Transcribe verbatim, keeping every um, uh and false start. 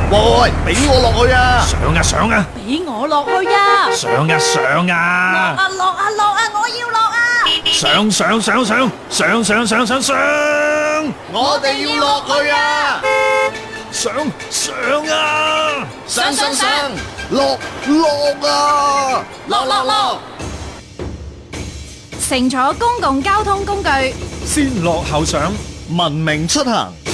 喂喂喂，俾我落去啊！ 上啊上啊！ 俾我落去啊！ 上啊上落啊！ 啊落啊落啊！我要落啊！ 上上上上上上上上上！ 我哋要落去啊！ 上上啊！ 上上上，落落啊！落落落！ 乘坐公共交通工具， 先落後上， 文明出行。